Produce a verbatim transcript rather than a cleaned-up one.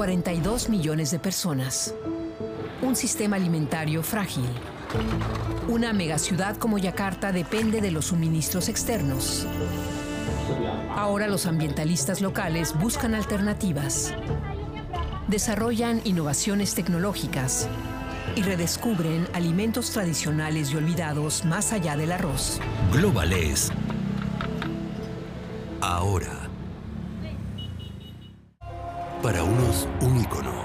cuarenta y dos millones de personas. Un sistema alimentario frágil. Una megaciudad como Yakarta depende de los suministros externos. Ahora los ambientalistas locales buscan alternativas. Desarrollan innovaciones tecnológicas y redescubren alimentos tradicionales y olvidados más allá del arroz. Global es ahora. Para unos, un ícono.